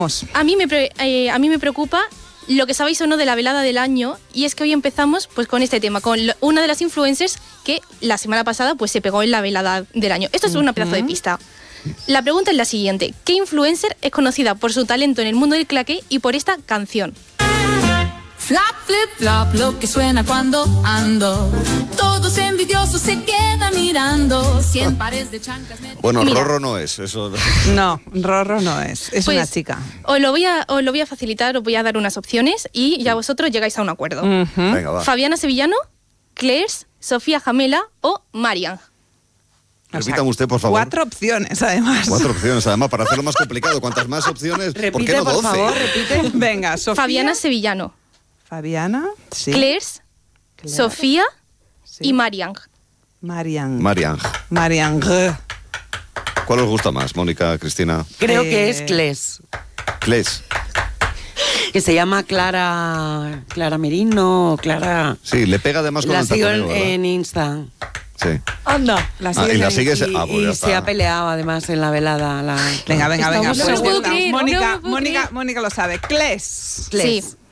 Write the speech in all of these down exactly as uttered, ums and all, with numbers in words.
A mí me, pre- eh, a mí me preocupa lo que sabéis o no de la velada del año, y es que hoy empezamos pues con este tema, con lo- una de las influencers que la semana pasada pues se pegó en la velada del año. Esto es una pedazo de pista. La pregunta es la siguiente: ¿qué influencer es conocida por su talento en el mundo del claqué y por esta canción? Flap, flip, flop, lo que suena cuando ando. Todos envidiosos se quedan mirando. Cien pares de chanclas. Me... Bueno, Mira. Rorro no es, eso. No, Rorro no es, es Pues, una chica. Os lo, voy a, os lo voy a facilitar, os voy a dar unas opciones y ya vosotros llegáis a un acuerdo. Ujú. Venga, va. Fabiana Sevillano, Clairs, Sofía Jamela o Marian. O sea, Repítame usted, por favor. Cuatro opciones, además. Cuatro opciones, además, para hacerlo más complicado. Cuantas más opciones, ¿por qué Repite, no por doce? favor, repite. Venga, Sofía. Fabiana Sevillano, Fabiana. Sí. Clairs, Claire, Sofía sí. y Marian. Marian. Marian. Marian. ¿Cuál os gusta más, Mónica, Cristina? Creo Eh, que es Cles, Cles. que se llama Clara Clara Merino, Clara... Sí, le pega además con La el sigo taconeo, en, ¿verdad? en Insta. Sí. Anda. La Ah, sigues y la en- sigues... Y, Ah, pues y ya se está. ha peleado además en la velada. La... Venga, venga, venga. Estamos pues seguros. aguanta. No me lo puedo creer, Mónica, no me lo puedo Mónica, creer. Mónica lo sabe. Cles. Cles. Sí.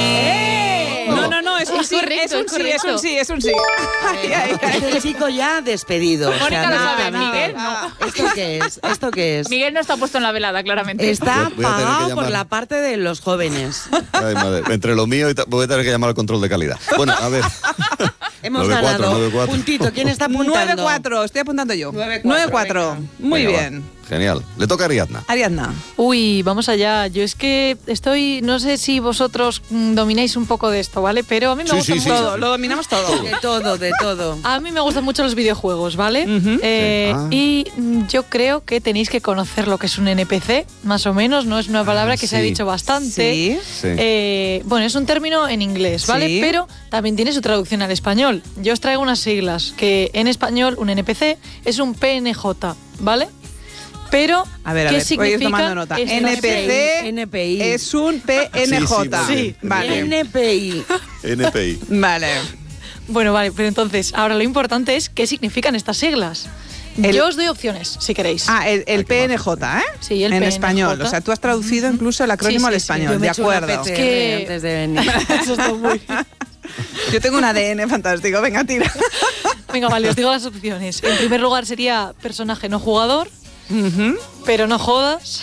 No, no, no, es un Es sí, correcto, es un es sí, es un correcto. sí, es un sí. Ay, ay, ay. Este chico ya despedido. o sea, Mónica lo nada, sabe, nada. Miguel no. Ah. ¿Esto qué es? ¿Esto qué es? Miguel no está puesto en la velada, claramente. Está Voy a tener que pagado llamar. por la parte de los jóvenes. Ay, madre. Entre lo mío y ta- voy a tener que llamar al control de calidad. Bueno, a ver. Hemos nueve cuatro, ganado. nueve cuatro. Puntito, ¿quién está apuntando? nueve cuatro, estoy apuntando yo. nueve cuatro, nueve cuatro. venga. Muy Venga, bien. va. Genial. Le toca a Ariadna. Ariadna. Uy, vamos allá. Yo es que estoy, no sé si vosotros mm, domináis un poco de esto, ¿vale? Pero a mí me Sí, gusta sí, sí. mucho. Todo, lo dominamos todo. De todo, de todo. A mí me gustan mucho los videojuegos, ¿vale? Ujú. Eh, Sí. Ah. Y mm, yo creo que tenéis que conocer lo que es un N P C, más o menos. No es una palabra que se ha sí. dicho bastante. Sí. Sí. Eh, bueno, es un término en inglés, ¿vale? Sí. Pero también tiene su traducción al español. Yo os traigo unas siglas, que en español un N P C es un P N J, ¿vale? Pero, A ver, a ¿qué ver, voy a ir significa tomando nota. esto? N P C N P I. es un P N J. Sí, sí, muy bien. Vale. N P I. N P I. Vale. Bueno, vale, pero entonces, ahora lo importante es qué significan estas siglas. El- Yo os doy opciones, si queréis. Ah, el, el Ay, qué P N J, ¿eh? Sí, el en P N J. español. O sea, tú has traducido incluso el acrónimo Sí, sí, al sí. español. Yo me De he hecho una acuerdo. P C R que- antes de venir. Eso está muy... Yo tengo un A D N fantástico. Venga, tira. Venga, vale, os digo las opciones. En primer lugar sería personaje no jugador, Ujú. pero no jodas.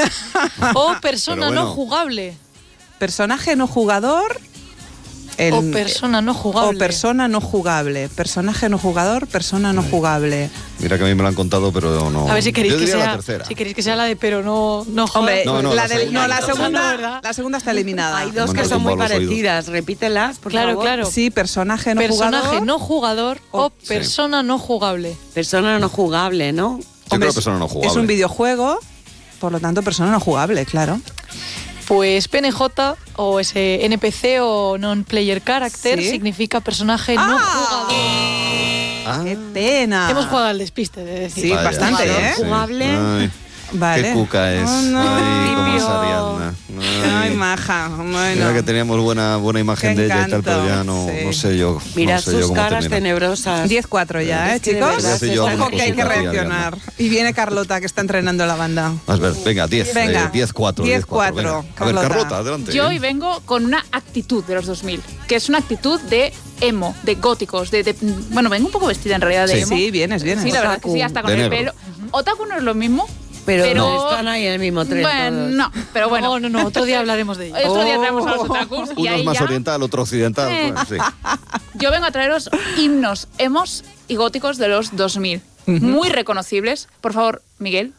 O persona Pero bueno. no jugable. Personaje no jugador. el- o persona no jugable. O persona no jugable. Personaje no jugador, persona no jugable. Mira que a mí me lo han contado, pero no. A ver si queréis Yo que diría sea, la tercera. si queréis que sea la de pero no, no jodas. Hombre, No, no, la, la del- segunda no, la no. segunda, No, ¿verdad? la segunda está eliminada. Hay dos Me que han son muy tumbado los oídos. parecidas. Repítelas, por Claro, favor. claro. Sí, personaje no personaje jugador. no jugador o O- sí. persona no jugable. Persona no jugable, ¿no? Yo Hombre, creo que persona no jugable. Es un videojuego, por lo tanto, persona no jugable, claro. Pues P N J o ese N P C o non-player character Sí. significa personaje no jugador. Ah, ¡Qué pena! Hemos jugado al despiste, de decir. Sí, vaya, bastante, sí, ¿eh? sí. Jugable. Ay, Vale. qué cuca es. Oh, no. Ay, cómo es Principio. Ariadna. Ay, Ay. maja. Bueno. Mira que teníamos buena, buena imagen Qué de ella y tal, pero ya encanto, no, sí. no sé yo. Mira no sé yo sus cómo caras termina. tenebrosas. diez cuatro ya, ¿eh, Es que de chicos? verdad Voy a hacer yo se alguna Ojo que hay que cosita aquí, reaccionar. Y viene Carlota, que está entrenando la banda. Vas a ver, venga, diez. Venga. eh, diez cuatro. diez cuatro, venga. A ver, Carlota. Carlota, adelante. Yo hoy vengo con una actitud de los dos mil, que es una actitud de emo, de góticos, de, de- bueno, vengo un poco vestida en realidad de Sí. emo. Sí, vienes, vienes. Sí, la verdad que sí, hasta con De el negro. pelo. Otaku no es lo mismo, Pero, pero- no, están ahí en el mismo tren bueno, todos. no, pero bueno. No, no, no, otro día hablaremos de ello. Otro día Oh. traemos a los otakus y Uno ahí es más ya oriental, otro occidental. Eh. pues, sí. yo vengo a traeros himnos emos y góticos de los dos mil, muy reconocibles. Por favor, Miguel.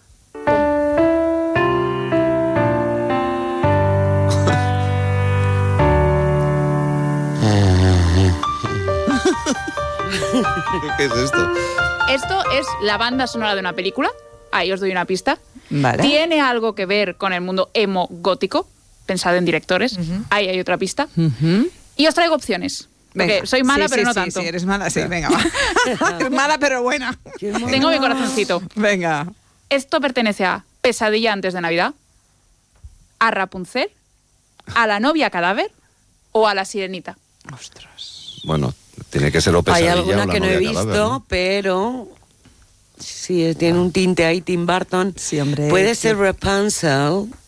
¿Qué es esto? Esto es la banda sonora de una película. Ahí os doy una pista. Vale. Tiene algo que ver con el mundo emo gótico. Pensad en directores. Ahí hay otra pista. Ujú. Y os traigo opciones. Porque Venga. soy mala, Sí, pero sí, no sí, tanto. Sí, eres mala, sí, venga, va. Eres mala, pero buena. Tengo mi corazoncito. Venga. Esto pertenece a Pesadilla antes de Navidad, a Rapunzel, a la novia cadáver o a la sirenita. Ostras. Bueno, tiene que ser o Hay Pesadilla alguna o la que no he novia visto, cadáver, ¿no? pero sí, tiene un tinte ahí, Tim Burton. Sí, hombre. Puede sí. ser Rapunzel.